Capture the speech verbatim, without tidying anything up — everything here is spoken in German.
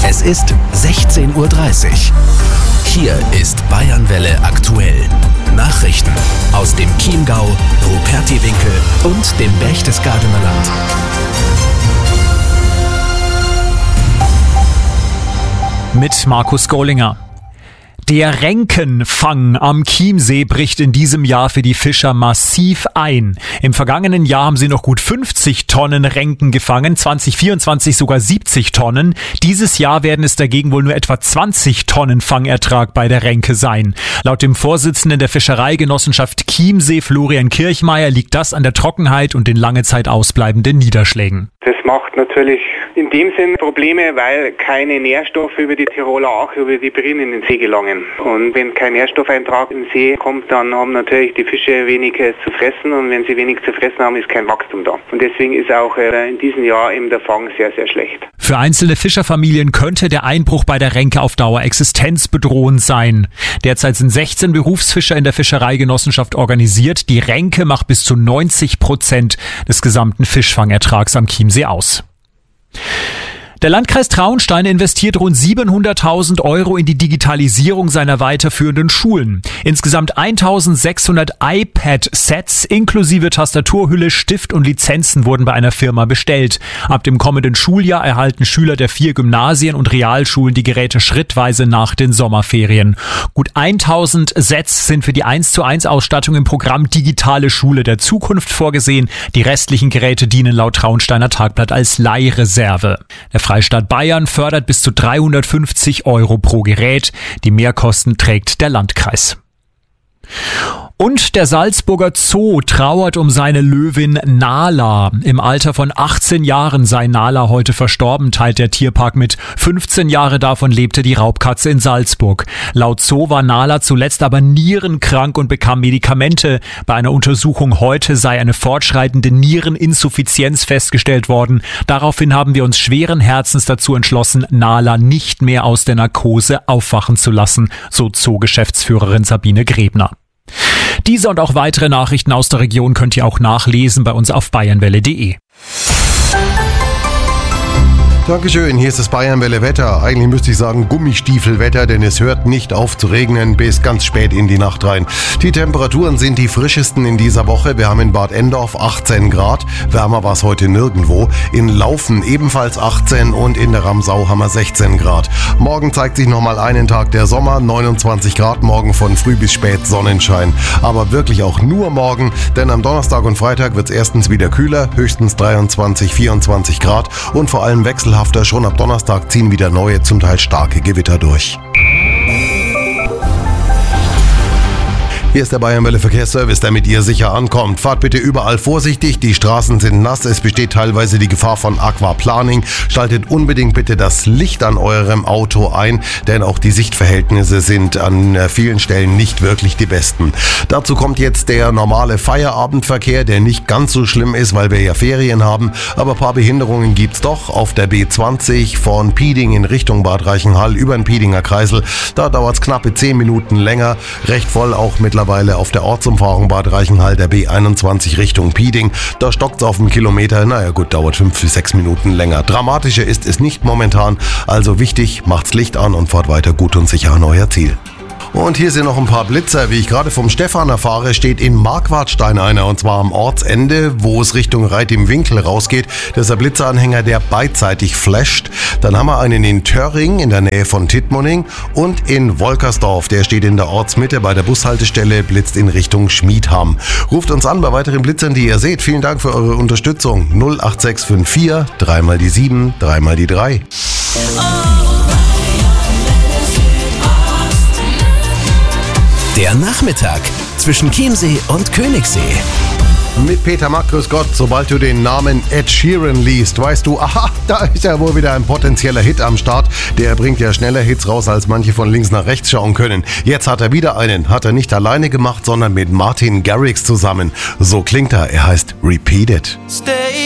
Es ist sechzehn Uhr dreißig. Hier ist Bayernwelle aktuell. Nachrichten aus dem Chiemgau, Rupertiwinkel und dem Berchtesgadener Land. Mit Markus Gollinger. Der Renkenfang am Chiemsee bricht in diesem Jahr für die Fischer massiv ein. Im vergangenen Jahr haben sie noch gut fünfzig Tonnen Renken gefangen, zwanzig vierundzwanzig sogar siebzig Tonnen. Dieses Jahr werden es dagegen wohl nur etwa zwanzig Tonnen Fangertrag bei der Renke sein. Laut dem Vorsitzenden der Fischereigenossenschaft Chiemsee, Florian Kirchmeier, liegt das an der Trockenheit und den lange Zeit ausbleibenden Niederschlägen. Das macht natürlich in dem Sinn Probleme, weil keine Nährstoffe über die Tiroler Ache, über die Brin in den See gelangen. Und wenn kein Nährstoffeintrag im See kommt, dann haben natürlich die Fische wenig zu fressen, und wenn sie wenig zu fressen haben, ist kein Wachstum da. Und deswegen ist auch in diesem Jahr eben der Fang sehr, sehr schlecht. Für einzelne Fischerfamilien könnte der Einbruch bei der Renke auf Dauer existenzbedrohend sein. Derzeit sind sechzehn Berufsfischer in der Fischereigenossenschaft organisiert. Die Renke macht bis zu neunzig Prozent des gesamten Fischfangertrags am Chiemsee aus. Der Landkreis Traunstein investiert rund siebenhunderttausend Euro in die Digitalisierung seiner weiterführenden Schulen. Insgesamt eintausendsechshundert iPad-Sets inklusive Tastaturhülle, Stift und Lizenzen wurden bei einer Firma bestellt. Ab dem kommenden Schuljahr erhalten Schüler der vier Gymnasien und Realschulen die Geräte schrittweise nach den Sommerferien. Gut tausend Sets sind für die eins zu eins Ausstattung im Programm Digitale Schule der Zukunft vorgesehen. Die restlichen Geräte dienen laut Traunsteiner Tagblatt als Leihreserve. Der Freistaat Bayern fördert bis zu dreihundertfünfzig Euro pro Gerät. Die Mehrkosten trägt der Landkreis. Und der Salzburger Zoo trauert um seine Löwin Nala. Im Alter von achtzehn Jahren sei Nala heute verstorben, teilt der Tierpark mit. fünfzehn Jahre davon lebte die Raubkatze in Salzburg. Laut Zoo war Nala zuletzt aber nierenkrank und bekam Medikamente. Bei einer Untersuchung heute sei eine fortschreitende Niereninsuffizienz festgestellt worden. Daraufhin haben wir uns schweren Herzens dazu entschlossen, Nala nicht mehr aus der Narkose aufwachen zu lassen, so Zoo-Geschäftsführerin Sabine Grebner. Diese und auch weitere Nachrichten aus der Region könnt ihr auch nachlesen bei uns auf bayernwelle punkt de. Dankeschön, hier ist das Bayernwelle Wetter. Eigentlich müsste ich sagen Gummistiefelwetter, denn es hört nicht auf zu regnen bis ganz spät in die Nacht rein. Die Temperaturen sind die frischesten in dieser Woche. Wir haben in Bad Endorf achtzehn Grad, wärmer war es heute nirgendwo. In Laufen ebenfalls achtzehn und in der Ramsau haben wir sechzehn Grad. Morgen zeigt sich nochmal einen Tag der Sommer, neunundzwanzig Grad, morgen von früh bis spät Sonnenschein. Aber wirklich auch nur morgen, denn am Donnerstag und Freitag wird es erstens wieder kühler, höchstens dreiundzwanzig, vierundzwanzig Grad und vor allem wechselhaft. Schon ab Donnerstag ziehen wieder neue, zum Teil starke Gewitter durch. Hier ist der Bayernwelle Verkehrsservice, der mit ihr sicher ankommt. Fahrt bitte überall vorsichtig, die Straßen sind nass, es besteht teilweise die Gefahr von Aquaplaning. Schaltet unbedingt bitte das Licht an eurem Auto ein, denn auch die Sichtverhältnisse sind an vielen Stellen nicht wirklich die besten. Dazu kommt jetzt der normale Feierabendverkehr, der nicht ganz so schlimm ist, weil wir ja Ferien haben, aber ein paar Behinderungen gibt's doch. Auf der B zwanzig von Pieding in Richtung Bad Reichenhall über den Piedinger Kreisel, da dauert's knappe zehn Minuten länger, recht voll auch mittlerweile auf der Ortsumfahrung Bad Reichenhall der B einundzwanzig Richtung Pieding. Da stockt's auf einen Kilometer, naja gut, dauert fünf bis sechs Minuten länger. Dramatischer ist es nicht momentan, also wichtig, macht's Licht an und fahrt weiter gut und sicher an euer Ziel. Und hier sind noch ein paar Blitzer. Wie ich gerade vom Stefan erfahre, steht in Marquardstein einer, und zwar am Ortsende, wo es Richtung Reit im Winkel rausgeht. Das ist der Blitzeranhänger, der beidseitig flasht. Dann haben wir einen in Törring in der Nähe von Tittmoning und in Wolkersdorf. Der steht in der Ortsmitte bei der Bushaltestelle, blitzt in Richtung Schmiedham. Ruft uns an bei weiteren Blitzern, die ihr seht. Vielen Dank für eure Unterstützung. null acht sechs fünf vier, dreimal die sieben, dreimal die drei. Der Nachmittag zwischen Chiemsee und Königssee. Mit Peter Mack, grüß Gott. Sobald du den Namen Ed Sheeran liest, weißt du, aha, da ist ja wohl wieder ein potenzieller Hit am Start. Der bringt ja schneller Hits raus, als manche von links nach rechts schauen können. Jetzt hat er wieder einen. Hat er nicht alleine gemacht, sondern mit Martin Garrix zusammen. So klingt er. Er heißt Repeat It. Stay